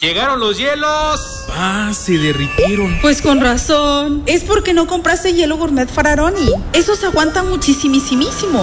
¡Llegaron los hielos! ¡Ah, se derritieron! Pues con razón. Es porque no compraste hielo Gourmet Fararoni. Esos aguantan muchísimísimo.